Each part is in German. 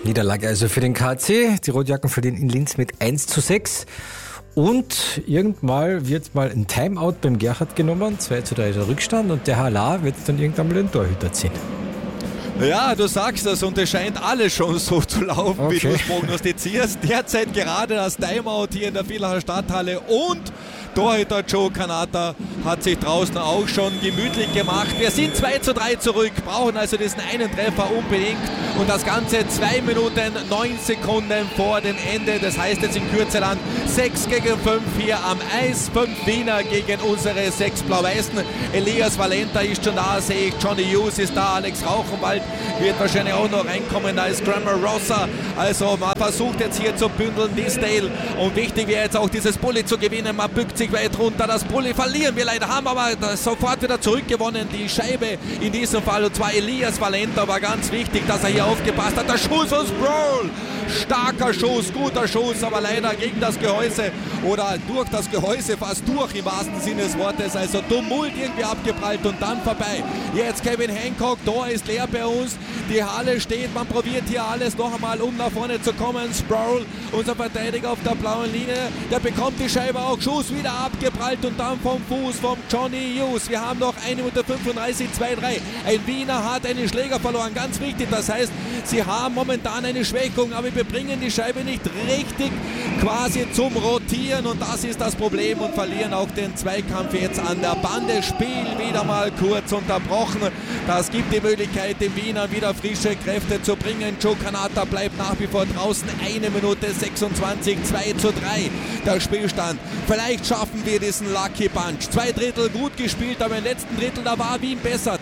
Niederlage also für den KAC. Die Rotjacken verlieren in Linz mit 1:6. Und irgendwann wird mal ein Timeout beim Gerhard genommen. 2:3 der Rückstand. Und der HLA wird dann irgendwann mal den Torhüter ziehen. Ja, du sagst das und es scheint alles schon so zu laufen, wie du es prognostizierst. Derzeit gerade das Timeout hier in der Villacher Stadthalle und Torhüter Joe Kanata hat sich draußen auch schon gemütlich gemacht. Wir sind 2:3 zurück, brauchen also diesen einen Treffer unbedingt und das Ganze 2 Minuten 9 Sekunden vor dem Ende. Das heißt jetzt in Kürze dann 6:5 hier am Eis, 5 Wiener gegen unsere 6 Blau-Weißen. Elias Valenta ist schon da, sehe ich, Johnny Hughes ist da, Alex Rauchenwald wird wahrscheinlich auch noch reinkommen, da ist Grammar Rossa. Also man versucht jetzt hier zu bündeln, Disdale, und wichtig wäre jetzt auch dieses Bulli zu gewinnen. Man bückt sich weit runter, das Bulli verlieren wir leider, haben aber sofort wieder zurückgewonnen, die Scheibe in diesem Fall, und zwar Elias Valenta, war ganz wichtig, dass er hier aufgepasst hat. Der Schuss von Sproul, starker Schuss, guter Schuss, aber leider gegen das Gehäuse oder durch das Gehäuse, fast durch im wahrsten Sinne des Wortes, also Tumult irgendwie abgeprallt und dann vorbei. Jetzt Kevin Hancock, Tor ist leer bei uns, die Halle steht, man probiert hier alles noch einmal, um nach vorne zu kommen. Sproul, unser Verteidiger auf der blauen Linie, der bekommt die Scheibe auch, Schuss wieder abgeprallt und dann vom Fuß von Johnny Hughes. Wir haben noch 1 Minute 35, 2:3. Ein Wiener hat einen Schläger verloren, ganz wichtig, das heißt, sie haben momentan eine Schwächung, aber wir bringen die Scheibe nicht richtig quasi zum Rotieren und das ist das Problem und verlieren auch den Zweikampf jetzt an der Bande. Spiel wieder mal kurz unterbrochen. Das gibt die Möglichkeit, den Wiener wieder frische Kräfte zu bringen. Joe Kanata bleibt nach wie vor draußen. 1 Minute 26, 2:3 der Spielstand. Vielleicht schaffen wir diesen Lucky Punch. 2 Drittel gut gespielt, aber im letzten Drittel, da war Wien besser.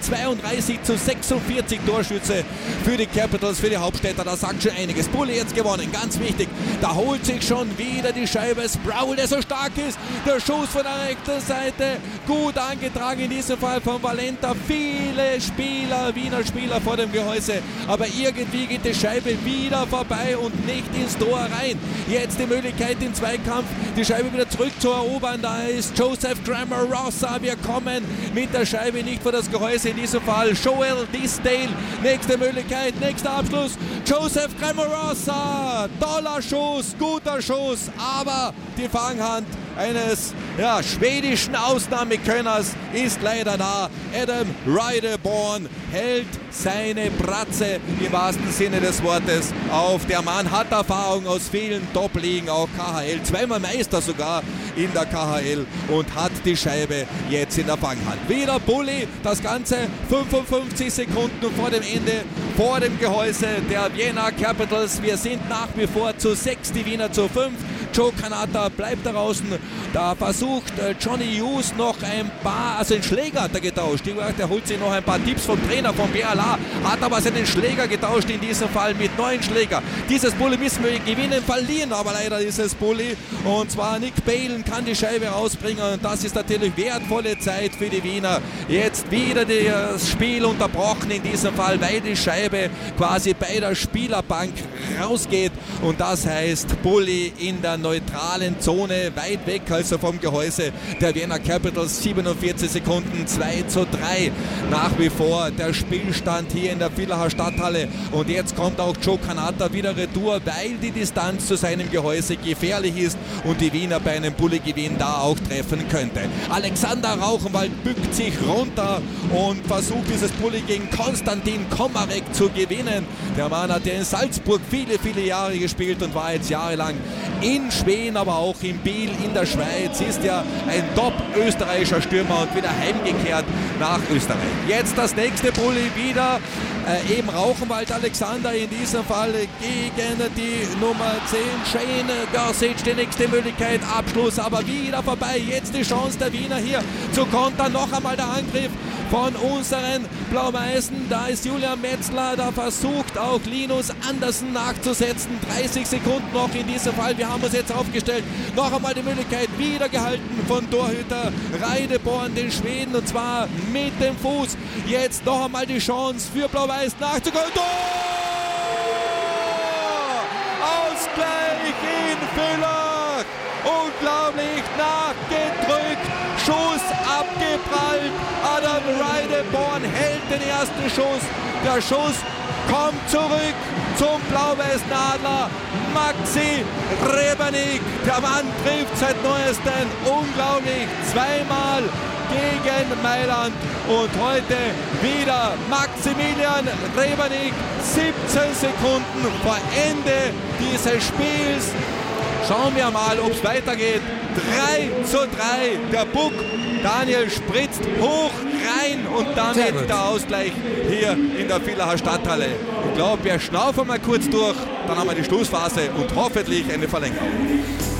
32:46 Torschütze für die Capitals, für die Hauptstädter. Das sagt schon einiges. Bulli jetzt gewonnen, ganz wichtig. Da holt sich schon wieder die Scheibe. Sproul, der so stark ist. Der Schuss von der rechten Seite. Gut angetragen in diesem Fall von Valenta. Viele Spieler, Wiener Spieler vor dem Gehäuse. Aber irgendwie geht die Scheibe wieder vorbei und nicht ins Tor rein. Jetzt die Möglichkeit im Zweikampf, die Scheibe wieder zurück zu erobern. Da ist Joseph Grammar Rossa. Wir kommen mit der Scheibe nicht vor das Gehäuse. In diesem Fall Joel Disdale. Nächste Möglichkeit, nächster Abschluss. Joseph Grammar Rossa. Toller Schuss, guter Schuss. Aber die Fanghand eines schwedischen Ausnahmekönners ist leider da. Adam Rideborn hält seine Bratze im wahrsten Sinne des Wortes auf. Der Mann hat Erfahrung aus vielen Top-Ligen, auch KHL, zweimal Meister sogar in der KHL und hat die Scheibe jetzt in der Fanghand. Wieder Bulli, das Ganze 55 Sekunden vor dem Ende, vor dem Gehäuse der Vienna Capitals. Wir sind nach wie vor zu 6, die Wiener zu 5. Joe Kanata bleibt da draußen. Da versucht Johnny Hughes noch ein paar, also den Schläger hat er getauscht. Der holt sich noch ein paar Tipps vom Trainer von BLA, hat aber seinen Schläger getauscht in diesem Fall mit neuen Schläger. Dieses Bulli müssen wir gewinnen, verlieren aber leider dieses Bulli. Und zwar Nick Balen kann die Scheibe rausbringen und das ist natürlich wertvolle Zeit für die Wiener. Jetzt wieder das Spiel unterbrochen in diesem Fall, weil die Scheibe quasi bei der Spielerbank rausgeht und das heißt Bulli in der neutralen Zone, weit weg also vom Gehäuse der Vienna Capitals. 47 Sekunden, 2:3 nach wie vor der Spielstand hier in der Villacher Stadthalle und jetzt kommt auch Joe Kanata wieder retour, weil die Distanz zu seinem Gehäuse gefährlich ist und die Wiener bei einem Bulli-Gewinn da auch treffen könnte. Alexander Rauchenwald bückt sich runter und versucht dieses Bulli gegen Konstantin Komarek zu gewinnen. Der Mann hat ja in Salzburg viele Jahre gespielt und war jetzt jahrelang in Schweden, aber auch in Biel in der Schweiz, ist ja ein top-österreichischer Stürmer und wieder heimgekehrt nach Österreich. Jetzt das nächste Bulli wieder, eben Rauchenwald Alexander in diesem Fall gegen die Nummer 10, Shane Gossage, die nächste Möglichkeit, Abschluss, aber wieder vorbei. Jetzt die Chance der Wiener hier zu kontern, noch einmal der Angriff von unseren Blau-Weißen. Da ist Julian Metzler, da versucht auch Linus Andersen nachzusetzen. 30 Sekunden noch in diesem Fall. Wir haben uns jetzt aufgestellt. Noch einmal die Möglichkeit, wieder gehalten von Torhüter Reideborn, den Schweden, und zwar mit dem Fuß. Jetzt noch einmal die Chance für Blau-Weiß nachzukommen. Tor! Ausgleich in Villach! Unglaublich nachgedrückt, Schuss abgeprallt, Adam Rideborn hält den ersten Schuss, der Schuss kommt zurück zum blau-weißen Adler. Maxi Rebernik, der Mann trifft seit Neuestem unglaublich zweimal gegen Mailand und heute wieder Maximilian Rebernik, 17 Sekunden vor Ende dieses Spiels. Schauen wir mal, ob es weitergeht. 3:3, der Puck, Daniel spritzt hoch rein und damit der Ausgleich hier in der Villacher Stadthalle. Ich glaube, wir schnaufen mal kurz durch, dann haben wir die Schlussphase und hoffentlich eine Verlängerung.